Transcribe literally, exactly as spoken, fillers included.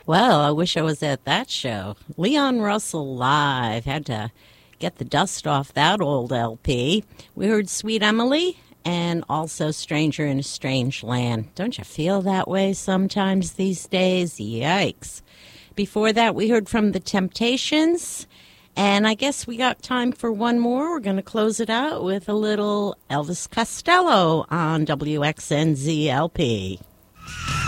Well, I wish I was at that show. Leon Russell live. Had to get the dust off that old L P. We heard Sweet Emily and also Stranger in a Strange Land. Don't you feel that way sometimes these days? Yikes. Before that, we heard from The Temptations. And I guess we got time for one more. We're going to close it out with a little Elvis Costello on W X N Z L P.